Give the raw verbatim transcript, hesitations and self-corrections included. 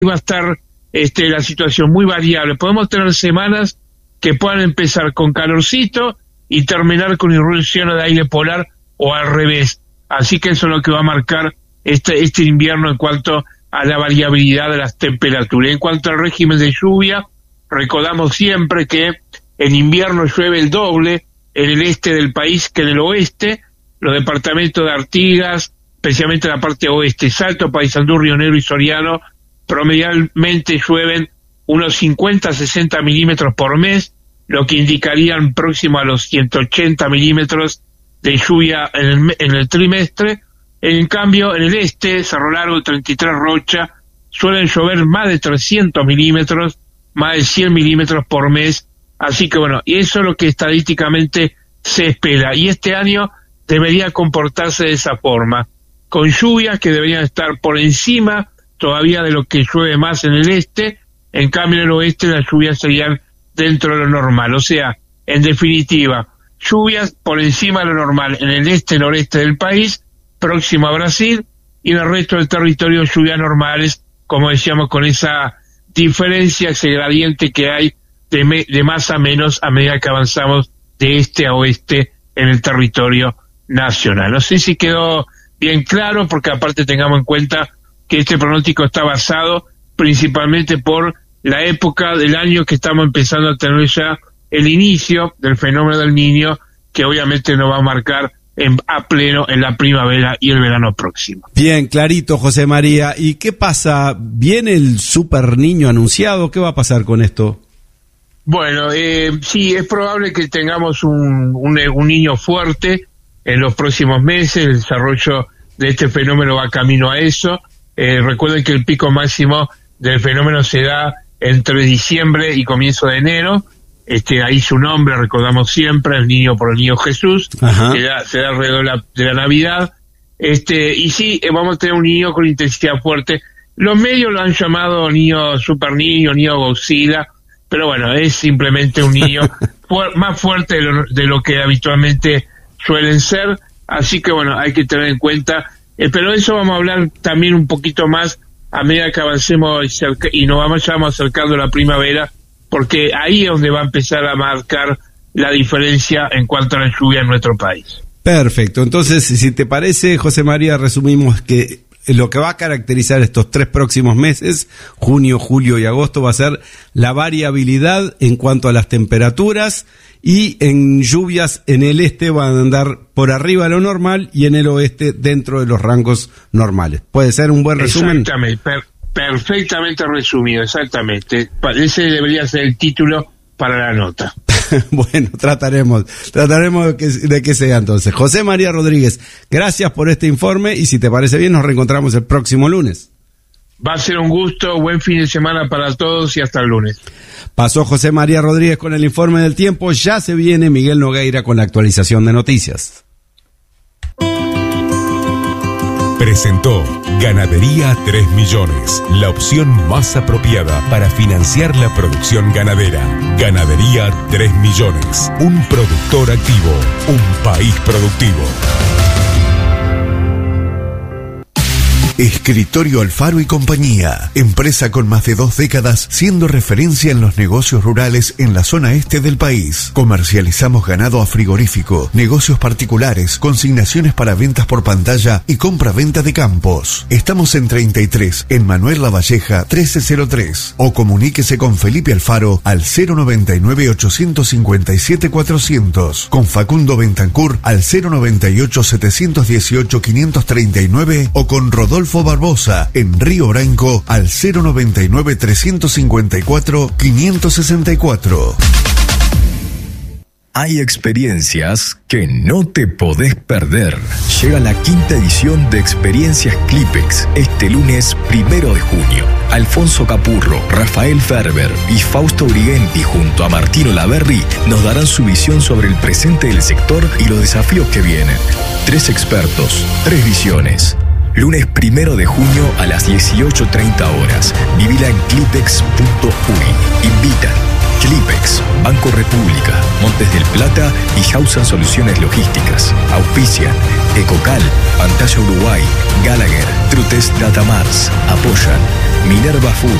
va a estar este, la situación muy variable. Podemos tener semanas que puedan empezar con calorcito y terminar con irrupción de aire polar o al revés. Así que eso es lo que va a marcar este, este invierno en cuanto a la variabilidad de las temperaturas. En cuanto al régimen de lluvia, recordamos siempre que en invierno llueve el doble en el este del país que en el oeste. Los departamentos de Artigas, especialmente la parte oeste, Salto, Paysandú, Río Negro y Soriano, promedialmente llueven unos cincuenta a sesenta milímetros por mes, lo que indicarían próximo a los ciento ochenta milímetros de lluvia en el, en el trimestre. En cambio, en el este, Cerro Largo, treinta y tres, Rocha, suelen llover más de trescientos milímetros, más de cien milímetros por mes. Así que bueno, y eso es lo que estadísticamente se espera. Y este año debería comportarse de esa forma, con lluvias que deberían estar por encima todavía de lo que llueve más en el este. En cambio, en el oeste las lluvias serían dentro de lo normal. O sea, en definitiva, lluvias por encima de lo normal en el este y noreste del país, próximo a Brasil, y en el resto del territorio lluvias normales, como decíamos, con esa diferencia, ese gradiente que hay de, me, de más a menos a medida que avanzamos de este a oeste en el territorio nacional. No sé si quedó bien claro, porque aparte tengamos en cuenta que este pronóstico está basado principalmente por la época del año que estamos empezando a tener ya el inicio del fenómeno del Niño, que obviamente nos va a marcar en, a pleno en la primavera y el verano próximo. Bien, clarito, José María. ¿Y qué pasa? ¿Viene el Super Niño anunciado? ¿Qué va a pasar con esto? Bueno, eh, sí, es probable que tengamos un, un, un niño fuerte en los próximos meses. El desarrollo de este fenómeno va camino a eso. Eh, recuerden que el pico máximo del fenómeno se da entre diciembre y comienzo de enero. Este, ahí su nombre, recordamos siempre, el niño por el niño Jesús, que da, se da alrededor de la, de la Navidad. Este, y sí, eh, vamos a tener un niño con intensidad fuerte. Los medios lo han llamado niño super niño, niño Godzilla, pero bueno, es simplemente un niño fu- más fuerte de lo, de lo que habitualmente suelen ser. Así que bueno, hay que tener en cuenta, eh, pero de eso vamos a hablar también un poquito más a medida que avancemos y, cerca, y nos vamos, ya vamos acercando a la primavera, porque ahí es donde va a empezar a marcar la diferencia en cuanto a la lluvia en nuestro país. Perfecto, entonces si te parece, José María, resumimos que lo que va a caracterizar estos tres próximos meses, junio, julio y agosto, va a ser la variabilidad en cuanto a las temperaturas, y en lluvias en el este van a andar por arriba de lo normal y en el oeste dentro de los rangos normales. ¿Puede ser un buen resumen? Exactamente, per- perfectamente resumido, exactamente. Ese debería ser el título para la nota. Bueno, trataremos, trataremos de que, de que sea entonces. José María Rodríguez, gracias por este informe y si te parece bien nos reencontramos el próximo lunes. Va a ser un gusto, buen fin de semana para todos y hasta el lunes. Pasó José María Rodríguez con el informe del tiempo, ya se viene Miguel Nogueira con la actualización de noticias. Presentó Ganadería tres millones, la opción más apropiada para financiar la producción ganadera. Ganadería tres millones, un productor activo, un país productivo. Escritorio Alfaro y Compañía, empresa con más de dos décadas siendo referencia en los negocios rurales en la zona este del país. Comercializamos ganado a frigorífico, negocios particulares, consignaciones para ventas por pantalla y compra-venta de campos. Estamos en treinta y tres, en Manuel Lavalleja trece cero tres, o comuníquese con Felipe Alfaro al cero noventa y nueve, ochocientos cincuenta y siete, cuatrocientos, con Facundo Bentancur al cero noventa y ocho, setecientos dieciocho, quinientos treinta y nueve o con Rodolfo Barbosa en Río Branco al cero noventa y nueve, trescientos cincuenta y cuatro, quinientos sesenta y cuatro. Hay experiencias que no te podés perder. Llega la quinta edición de Experiencias Clipex este lunes primero de junio. Alfonso Capurro, Rafael Ferber y Fausto Brigenti junto a Martino Laverri nos darán su visión sobre el presente del sector y los desafíos que vienen. Tres expertos, tres visiones. Lunes primero de junio a las dieciocho treinta horas. Vivila en clipex punto uy. Invitan Clipex, Banco República, Montes del Plata y Hausen Soluciones Logísticas. Auspician Ecocal, Pantalla Uruguay, Gallagher, Trutes Datamars. Apoyan Minerva Food,